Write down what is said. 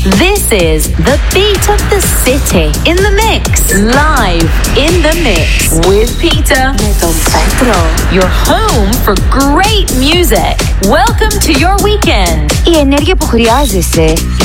This is the beat of the city in the mix. Live in the mix with Peter. Με τον Πέτρο. Your home for great music. Welcome to your weekend. Η ενέργεια που χρειάζεσαι